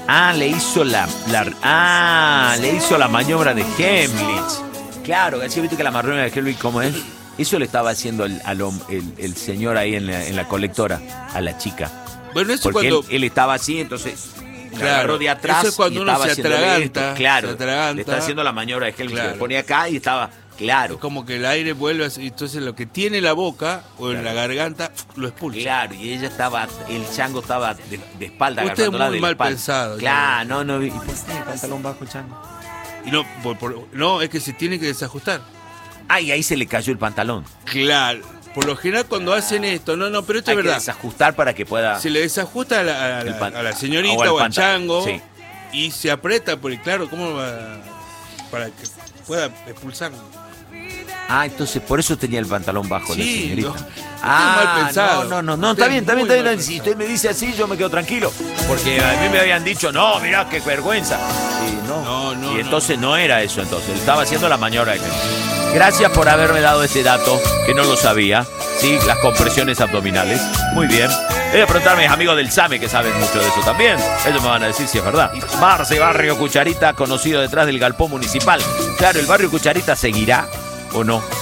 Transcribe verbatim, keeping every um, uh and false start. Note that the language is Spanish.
Ah, le hizo la, la ah, le hizo la maniobra de Heimlich. Claro, así viste que la maniobra de Heimlich, ¿cómo es? Eso le estaba haciendo el, al, el, el señor ahí en la, en la colectora, a la chica. Bueno, eso porque cuando... él, él estaba así, entonces la claro, agarró de atrás. Eso es cuando y uno estaba se atraganta. Esto. Claro, se atraganta. le está haciendo la maniobra de Heimlich. Claro. Le ponía acá y estaba, claro. Es como que el aire vuelve, y entonces lo que tiene la boca o en claro. la garganta lo expulsa. Claro, y ella estaba, el chango estaba de, de espalda. Usted es muy de mal espalda. pensado. Claro, no, no. ¿Y por qué el pantalón bajo el chango? Y no, por, por, no, es que se tiene que desajustar. Ah, y ahí se le cayó el pantalón. Claro. Por lo general cuando hacen esto, no, no, pero esto Hay es verdad. que desajustar para que pueda... Se le desajusta a la, a la, pan... a la señorita o, o al chango sí. y se aprieta, porque claro, ¿cómo va? Para que pueda expulsar? Ah, entonces por eso tenía el pantalón bajo sí, la señorita. No, ah, mal pensado. no, no, no, no, está bien, está bien, está bien. Si usted me dice así, yo me quedo tranquilo. Porque a mí me habían dicho, no, mirá, qué vergüenza. Y no, no, no y entonces no. no era eso, entonces. Él estaba haciendo la maniobra de que... Gracias por haberme dado ese dato, que no lo sabía. Sí, las compresiones abdominales. Muy bien. Voy a preguntarme a mis amigos del SAME que saben mucho de eso también. Ellos me van a decir si es verdad. Marce, barrio Cucharita, conocido detrás del galpón municipal. Claro, ¿el barrio Cucharita seguirá o no?